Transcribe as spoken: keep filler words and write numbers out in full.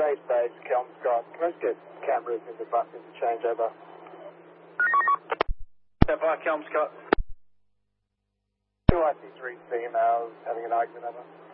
Base Base, Kelmscott. Can I just get cameras in the bus interchange over? Step by Kelmscott. Two I C three females having an argument over.